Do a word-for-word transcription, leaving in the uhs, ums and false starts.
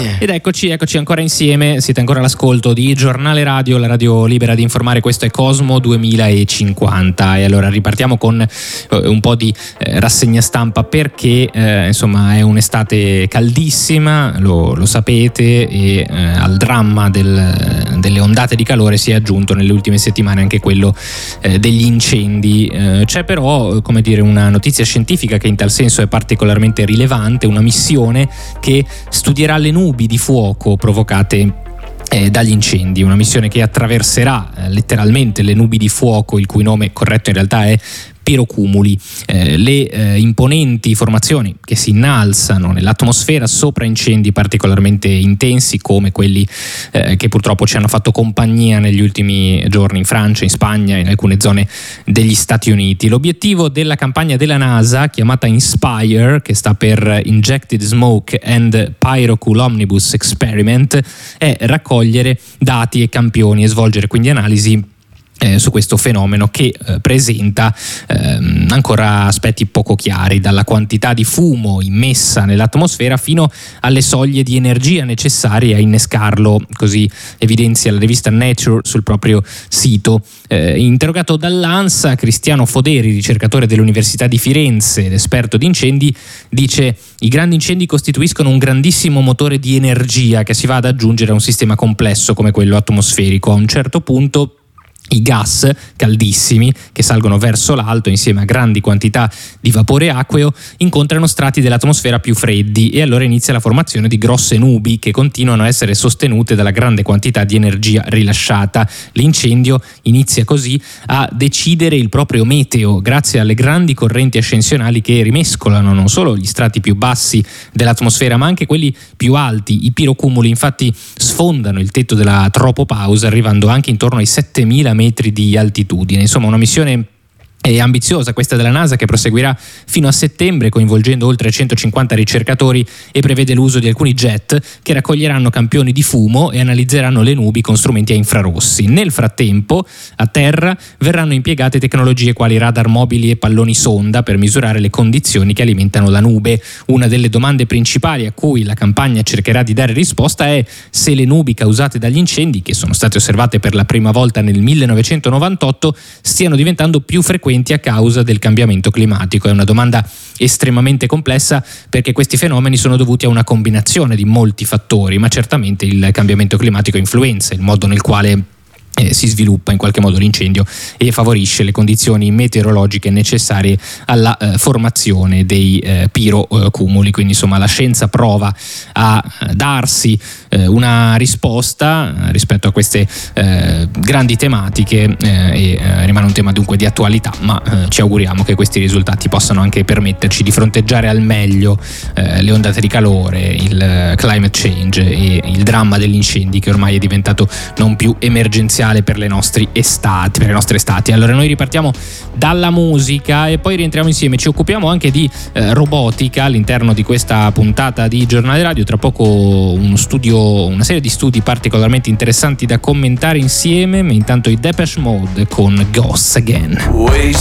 Ed eccoci, eccoci ancora insieme, siete ancora all'ascolto di Giornale Radio, la radio libera di informare. Questo è Cosmo duemilacinquanta e allora ripartiamo con eh, un po' di eh, rassegna stampa perché eh, insomma è un'estate caldissima, lo, lo sapete, e eh, al dramma del, delle ondate di calore si è aggiunto nelle ultime settimane anche quello eh, degli incendi. Eh, c'è però, come dire, una notizia scientifica che in tal senso è particolarmente rilevante, una missione che studierà le nubi di fuoco provocate eh, dagli incendi, una missione che attraverserà eh, letteralmente le nubi di fuoco, il cui nome corretto in realtà è pirocumuli, eh, le eh, imponenti formazioni che si innalzano nell'atmosfera sopra incendi particolarmente intensi come quelli eh, che purtroppo ci hanno fatto compagnia negli ultimi giorni in Francia, in Spagna, in alcune zone degli Stati Uniti. L'obiettivo della campagna della NASA, chiamata INSPIRE, che sta per Injected Smoke and Pyrocoulomnibus Experiment, è raccogliere dati e campioni e svolgere quindi analisi Eh, su questo fenomeno che eh, presenta ehm, ancora aspetti poco chiari, dalla quantità di fumo immessa nell'atmosfera fino alle soglie di energia necessarie a innescarlo, così evidenzia la rivista Nature sul proprio sito. Eh, interrogato dall'ANSA, Cristiano Foderi, ricercatore dell'Università di Firenze ed esperto di incendi, dice: i grandi incendi costituiscono un grandissimo motore di energia che si va ad aggiungere a un sistema complesso come quello atmosferico. A un certo punto i gas caldissimi che salgono verso l'alto insieme a grandi quantità di vapore acqueo incontrano strati dell'atmosfera più freddi e allora inizia la formazione di grosse nubi che continuano a essere sostenute dalla grande quantità di energia rilasciata. L'incendio inizia così a decidere il proprio meteo grazie alle grandi correnti ascensionali che rimescolano non solo gli strati più bassi dell'atmosfera ma anche quelli più alti. I pirocumuli infatti sfondano il tetto della tropopausa arrivando anche intorno ai settemila metri di altitudine. Insomma, una missione è ambiziosa questa della NASA, che proseguirà fino a settembre coinvolgendo oltre centocinquanta ricercatori e prevede l'uso di alcuni jet che raccoglieranno campioni di fumo e analizzeranno le nubi con strumenti a infrarossi. Nel frattempo, a terra verranno impiegate tecnologie quali radar mobili e palloni sonda per misurare le condizioni che alimentano la nube. Una delle domande principali a cui la campagna cercherà di dare risposta è se le nubi causate dagli incendi, che sono state osservate per la prima volta nel millenovecentonovantotto, stiano diventando più frequenti a causa del cambiamento climatico. È una domanda estremamente complessa perché questi fenomeni sono dovuti a una combinazione di molti fattori, ma certamente il cambiamento climatico influenza il modo nel quale Eh, si sviluppa in qualche modo l'incendio e favorisce le condizioni meteorologiche necessarie alla eh, formazione dei eh, pirocumuli. Quindi insomma la scienza prova a eh, darsi eh, una risposta rispetto a queste eh, grandi tematiche eh, e eh, rimane un tema dunque di attualità, ma eh, ci auguriamo che questi risultati possano anche permetterci di fronteggiare al meglio eh, le ondate di calore, il eh, climate change e il dramma degli incendi che ormai è diventato non più emergenziale per le nostre estati, per le nostre estati. Allora noi ripartiamo dalla musica e poi rientriamo insieme. Ci occupiamo anche di eh, robotica all'interno di questa puntata di Giornale Radio. Tra poco uno studio, una serie di studi particolarmente interessanti da commentare insieme, ma intanto i Depeche Mode con Ghosts Again. Wasted